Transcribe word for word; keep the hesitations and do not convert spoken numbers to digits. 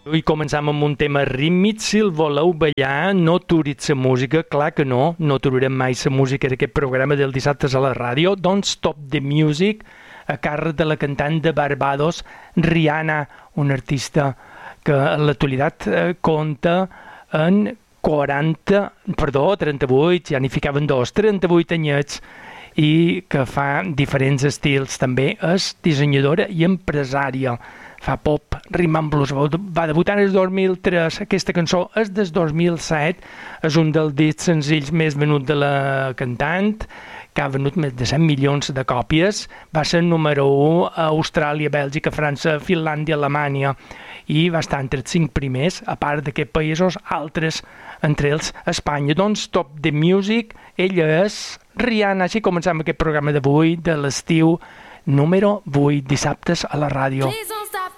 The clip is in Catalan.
Avui començam amb un tema rítmic. Si el voleu ballar, no aturis la música. Clar que no, no aturarem mai la música d'aquest programa del dissabte a la ràdio. Don't Stop the Music, a càrrec de la cantant de Barbados, Rihanna, una artista que en l'actualitat eh, compta en quaranta, perdó, trenta-vuit, ja n'hi ficaven dos, trenta-vuit anyets, i que fa diferents estils. També és dissenyadora i empresària. Fa pop, rima en blues. Va debutar en el dos mil tres. Aquesta cançó és del dos mil set. És un dels discs senzills més venuts de la cantant, que ha venut més de cent milions de còpies. Va ser número u a Austràlia, Bèlgica, França, Finlàndia, Alemanya, i va estar entre els cinc primers, a part d'aquests països, altres, entre ells Espanya. Don't Stop the Music. Ella és Rihanna. Així començam aquest programa d'avui de l'estiu número vuit, dissabtes a la ràdio.